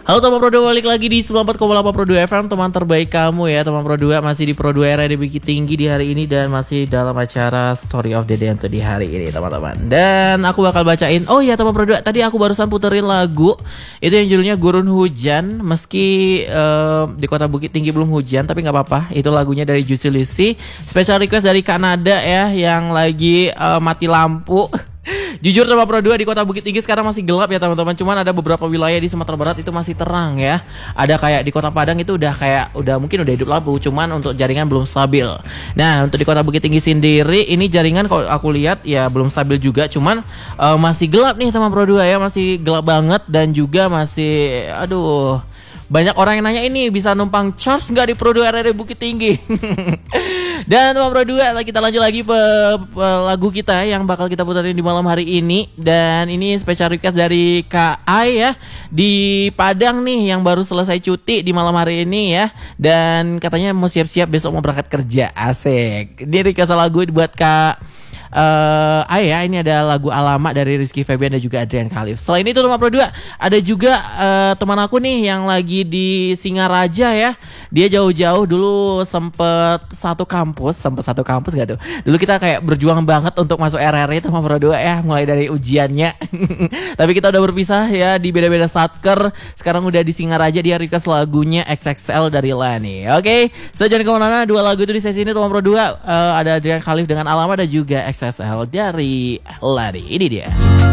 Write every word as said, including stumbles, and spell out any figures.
Halo teman Pro dua, balik lagi di sembilan puluh empat koma delapan Pro dua F M, teman terbaik kamu ya teman Pro dua. Masih di Pro dua R A D Bukit Tinggi di hari ini dan masih dalam acara Story of the Day untuk di hari ini teman-teman. Dan aku bakal bacain, oh ya teman Pro dua, tadi aku barusan puterin lagu itu yang judulnya Gurun Hujan. Meski uh, di kota Bukit Tinggi belum hujan, tapi gak apa-apa. Itu lagunya dari Juicy Luicy, special request dari Kanada ya, yang lagi uh, mati lampu. Jujur teman Pro dua, di kota Bukit Tinggi sekarang masih gelap ya teman-teman. Cuman ada beberapa wilayah di Sumatera Barat itu masih terang ya. Ada kayak di kota Padang itu udah kayak udah mungkin udah hidup lampu, cuman untuk jaringan belum stabil. Nah untuk di kota Bukit Tinggi sendiri ini jaringan kalau aku lihat ya belum stabil juga. Cuman uh, masih gelap nih teman Pro dua ya, masih gelap banget. Dan juga masih aduh, banyak orang yang nanya ini bisa numpang charge nggak di Pro dua R A D Bukit Tinggi. Dan teman Pro dua, kita lanjut lagi pe, pe, lagu kita yang bakal kita puterin di malam hari ini. Dan ini special request dari Kak Ai ya, di Padang nih, yang baru selesai cuti di malam hari ini ya. Dan katanya mau siap-siap besok mau berangkat kerja. Asik. Ini request lagu buat Kak Uh, ah ya, ini ada lagu Alamak dari Rizky Febian dan juga Adrian Khalif. Selain itu teman Pro dua, ada juga uh, teman aku nih yang lagi di Singaraja ya. Dia jauh-jauh dulu sempet satu kampus, sempet satu kampus gak tuh? Dulu kita kayak berjuang banget untuk masuk R R I teman Pro dua ya, mulai dari ujiannya. Tapi kita udah berpisah ya di beda-beda satker. Sekarang udah di Singaraja, dia request lagunya X X L dari Lani. Oke, okay? So jangan kemana-mana, dua lagu itu di sesi ini teman Pro dua. uh, Ada Adrian Khalif dengan Alamak dan juga X X L dari Lani. Ini dia.